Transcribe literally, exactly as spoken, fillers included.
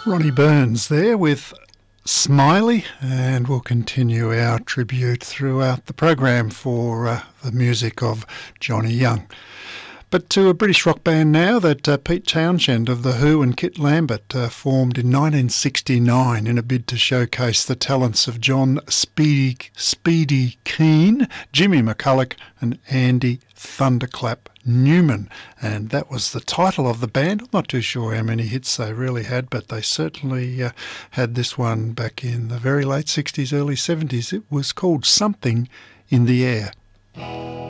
Ronnie Burns there with Smiley, and we'll continue our tribute throughout the program for uh, the music of Johnny Young. But to a British rock band now that uh, Pete Townshend of The Who and Kit Lambert uh, formed in nineteen sixty-nine in a bid to showcase the talents of John Speedy, Speedy Keane, Jimmy McCulloch and Andy Thunderclap Newman. And that was the title of the band. I'm not too sure how many hits they really had, but they certainly uh, had this one back in the very late sixties, early seventies. It was called Something in the Air.